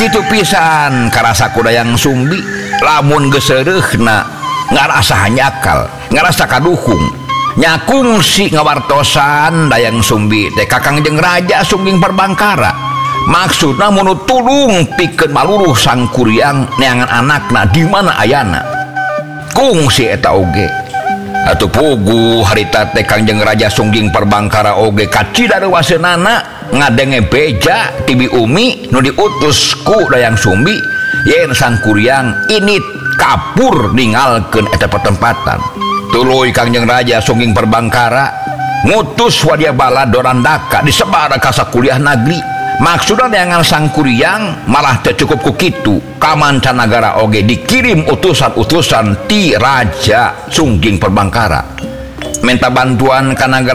itu pisan karasa kudayang Sumbi lamun gesereuhna ngarasa nyakal ngarasa kadukung nyakung si ngawartosan dayang Sumbi teh Kakang jeung Raja Sungging Perbangkara maksudna mun tulung pikeun maluruh sang kuryang neangan anakna di mana ayana kungsi eta oge atuh pugu harita teh Kangjeng Raja Sungging Perbangkara oge kacidarewaseunana ngadenge beja tibi umi nu diutus ku dayang Sumbi yen sang kuryang ini kapur ninggalkeun eta pertempatan tuluy Kangjeng Raja Sungging Perbangkara ngutus wadia bala Dorandaka disebar ka sakuliah negeri maksudna neangan sang kuryang malah teu cukup ku kitu ka mancanagara oge dikirim utusan-utusan ti Raja Sungging Perbangkara minta bantuan ka nagara